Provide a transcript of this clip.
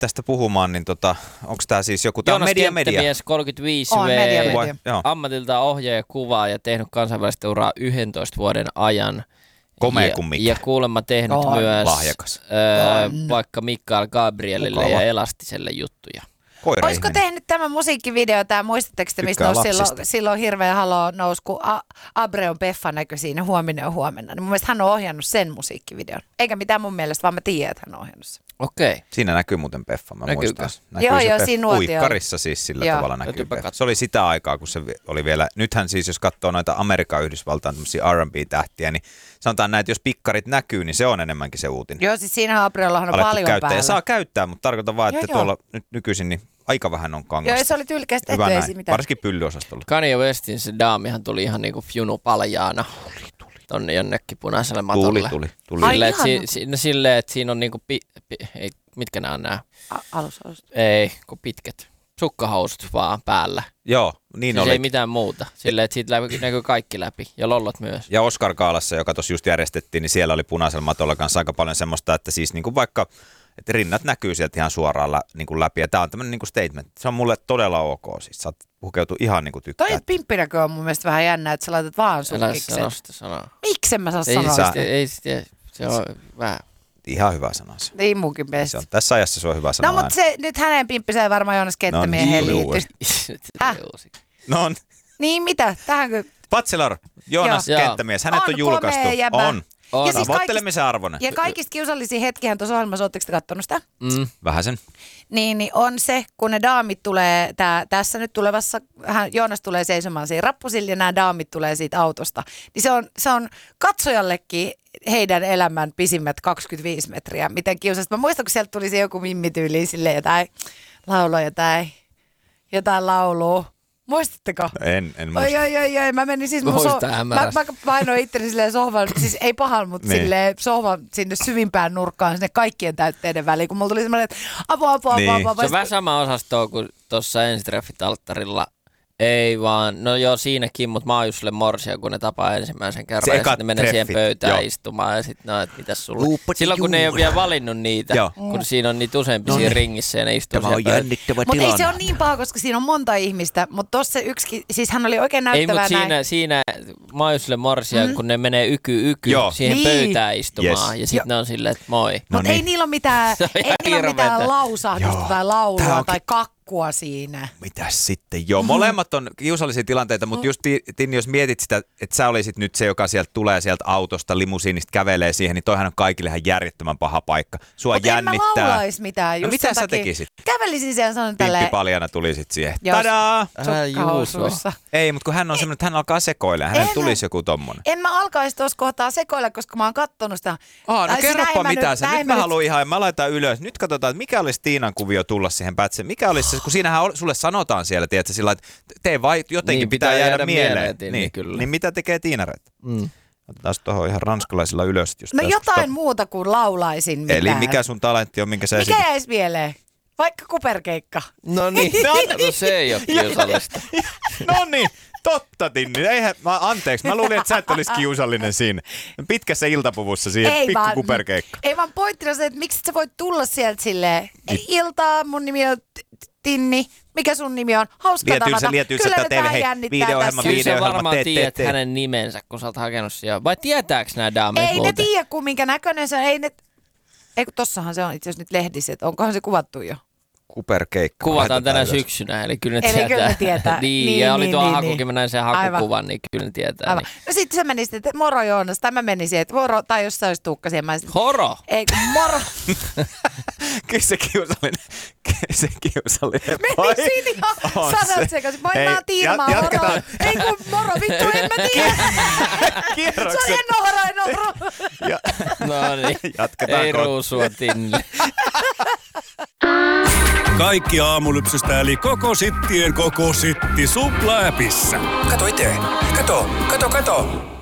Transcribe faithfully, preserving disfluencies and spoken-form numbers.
tästä puhumaan, niin tota, onko tämä siis joku... Tää media media? Kenttämies, kolmekymmentäviisi on, V, media, media. ammatiltaan ohjaaja, kuvaa ja tehnyt kansainvälistä uraa yhdentoista vuoden ajan. Komea ja, kuin mikä. ja kuulemma tehnyt on. myös Lahjakas. Öö, vaikka Mikael Gabrielille Mukava. ja Elastiselle juttuja. Koira Olisiko ihminen. tehnyt tämä musiikkivideo, tämä muistatteko te, mistä Tykkää nousi silloin, lapsista. silloin hirveä haloo nousi, kun A- Abre on Peffan näköisiin huominen on huomenna. Niin mun mielestä hän on ohjannut sen musiikkivideon. Eikä mitään mun mielestä, vaan mä tiedän, että hän on ohjannut sen. Okei. Okay. Siinä näkyy muuten Peffa, mä Näkyykö? muistan. Näkyy Joo, se joo, Peffa. siinä nuotio. Uikkarissa siis sillä Joo. tavalla näkyy Täytyypä Peffa. katsoa. Se oli sitä aikaa, kun se oli vielä, nythän siis jos katsoo noita Amerikan Yhdysvaltain tämmöisiä R and B-tähtiä, niin sanotaan näin, että jos pikkarit näkyy, niin se on enemmänkin se uutinen. Joo, siis siinä Abrella on Alettu paljon käyttää. päällä. Ja saa käyttää, mutta tarkoitan vaan, että Joo, joo. tuolla nyt nykyisin niin aika vähän on kangasta. Joo, se oli tyylikästä, Hyvä ettei näin, siinä mitään. varsinkin pyllyosastolla. Kanye Westin se daamihan tuli ihan niinku fjunu paljaana. Tonne jonnekin punaiselle matolle. Tuli, tuli, tuli. Ai, Silleen, että ihan. si, si, no silleen, että siinä on niinku, pi, pi, ei, mitkä nämä on nää? A- alus, alus. Ei, kun pitkät. Sukkahousut vaan päällä. Joo, niin Siis oli. ei mitään muuta. Silleen, että siitä läpi, näkyy kaikki läpi. Ja lollot myös. Ja Oscar Gaalassa, joka tuossa just järjestettiin, niin siellä oli punaisella matolla kanssa aika paljon semmoista, että siis niin kuin vaikka että rinnat näkyy sieltä ihan suoraan lä, niin kuin läpi. Ja tämä on tämmöinen niin kuin statement. Se on mulle todella ok. Siis sä oot pukeutu ihan niin kuin tykkää. Toi pimppinäkö on mun mielestä vähän jännä, että sä laitat vaan Älä sukkikset. sano sitä sanaa. Miksen mä saa Ei, sanoa siis, sitä? ei, ei, se on vähän. Ihan hyvä sana se. Ei munkin Se mielestä. on, tässä ajassa se on hyvä sana. No mutta se, nyt hänen pimppiseen varmaan Joonas Kenttämiehen No niin, liittyy. Häh? No on. Niin mitä? Tähänkö? Bachelor, Joonas Joo. Kenttämies, hänet on, On julkaistu. komea jäbä. On. On. Ja siis Tavoittelemisen arvoinen. Ja kaikista kiusallisia hetkiä tuossa ohjelmassa, ootteko te kattonut sitä? Mm. Vähäsen. Niin, niin on se, kun ne daamit tulee, tää, tässä nyt tulevassa, hän, Joonas tulee seisomaan siinä rappusilla ja nämä daamit tulee siitä autosta. Niin se on, se on katsojallekin heidän elämän pisimmät kaksikymmentäviisi metriä. Miten kiusasta. Mä muistan, kun sieltä tuli se joku mimmityyliin silleen jotain laulua, jotain, jotain laulua. Muistatteko? En, en Oi, muista. oi, oi, oi, mä menin siis mun Muista so- mä, hämärästi. mä painoin itteni silleen sohvan, siis ei pahan, mutta Niin. silleen sohvan sinne syvimpään nurkkaan sinne kaikkien täytteiden väliin, kun mulla tuli semmoinen, että apua, apua, Niin. apua, apua. Se on vähän sama osastoa kuin tuossa ensitreffit alttarilla. Ei vaan, no joo siinäkin, mutta mä oon just sille morsia, kun ne tapaa ensimmäisen kerran. Se ja ekat sitten ne menee siihen treffit, pöytään joo. istumaan ja sitten no, että mitäs sulla. Luupati Silloin kun ne ei ole juura. vielä valinnut niitä, Joo. kun siinä on niitä useampia siinä ringissä ja ne istuu Tämä on siellä pöydällä. jännittävä Mutta tilanne. ei se ole niin paha, koska siinä on monta ihmistä, mutta tossa yksikin, siis hän oli oikein Ei, näyttävää mutta näin. siinä, siinä mä oon just sille morsia, Mm. kun ne menee yky yky Joo. siihen Niin. pöytään istumaan. Yes. Ja sitten ne on silleen, että moi. No Mutta ei niin. niillä ole mitään, Se on ei ihan niillä ole mitään hirveetä. lausahdusta Joo. tai Tää laulua onkin- tai kakkua siinä. Mitäs sitten? Joo, molemmat on kiusallisia tilanteita, mutta just Ti- Tinni, jos mietit sitä, että sä olisit nyt se, joka sieltä tulee sieltä autosta, limusiinista kävelee siihen, niin toihan on kaikille ihan järjettömän paha paikka. Sua Mutta en mä jännittää. laulaisi mitään. No Just mitä sen sä takia. tekisit? Kävelisin siellä ja sanon Pimppi tälleen paljana tulisit siihen. Jos- Tadaa! Älä juusua. sokkahousuissa. Ei, mutta kun hän on semmoinen, että hän alkaa sekoilemaan, hänelle En- tulisi joku tommonen. En mä alkaisi tuossa kohtaa sekoilla, koska mä oon kattonut sitä. Aa, no Tai siis kerropa näin mä mitä nyt- sä. näin Nyt mä mä nyt- haluan ihan, mä laitan ylös. Nyt katsotaan, että mikä olisi Tiinan kuvio tulla siihen pätseen. Mikä olisi se, kun siinähän ol- sulle sanotaan siellä, tiedätkö, sillä että tee vai jotenkin Niin, pitää, pitää jäädä, jäädä mieleen. mieleen, Tinni, niin, kyllä. niin mitä tekee Tiinaret? Mm. Otetaan tuohon ihan ranskalaisilla ylös. Just No tästä. jotain muuta kuin laulaisin mitään. Eli mikä sun talentti on, minkä sä Mikä esität? jäisi mieleen? Vaikka kuperkeikka. No niin, no se ei ole kiusallista. No niin, totta Tinni. Eihän, mä, anteeksi, mä luulin, että sä et olisi kiusallinen siinä. Pitkässä iltapuvussa siihen, Ei pikku vaan, kuperkeikka. ei vaan pointtina se, että miksi sä voit tulla sieltä silleen, ei, iltaa, mun nimi on T- Tinni, mikä sun nimi on? Hauska Lietyy se, tavata. lietyy se, Kyllä että nyt teille, vähän hei, jännittää videoohjelma, tässä. Kyllä sä videoohjelma, varmaan tee, tee, tiedät tee. hänen nimensä, kun sä oot hakenut siellä. Vai tietääks nämä daamit Ei ne muuten? tiedä, kun minkä näköinen se on. Ei ne... Ei kun tossahan se on itse asiassa nyt lehdissä, että onkohan se kuvattu jo. Kuperkeikka. Kuvataan Laitetaan tänä ylös. syksynä, eli kyllä ne Eli tietää. kyllä ne tietää. niin, Niin, ja oli niin, tuo niin, hakukin, niin. mä näin sen Aivan. hakukuvan, niin kyllä ne tietää. Aivan. Niin. No sitten se meni sitten, että moro Joonas, tai mä menin siihen, että moro, tai jos sä olisi Tuukka siihen, mä olisin, Horo! ei kun moro. Kyllä se kiusallinen, kyllä se kiusallinen Meni paikka siinä ihan on sanat se. sekaisin. Moi Hei, mä oon Tiina, mä jat- oon moro. jatketaan. Ei kun moro, vittu, en mä tiedä. Se Kierrokset. on en ohra, en ohra. Ja, No niin, jatketaan ei kohta. ruusua Tinnille. Kaikki aamulypsystä eli koko sittien koko sitti supla-äpissä. Kato itse. Kato, kato, kato.